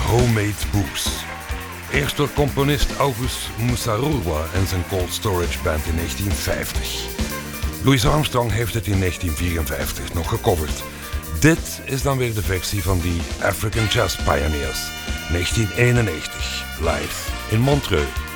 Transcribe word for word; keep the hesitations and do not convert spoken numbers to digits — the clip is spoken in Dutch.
Homemade Booze. Eerst door componist August Musarurwa en zijn Cold Storage Band in negentien vijftig. Louis Armstrong heeft het in negentien vierenvijftig nog gecoverd. Dit is dan weer de versie van die African Jazz Pioneers, negentien eenennegentig, live in Montreux.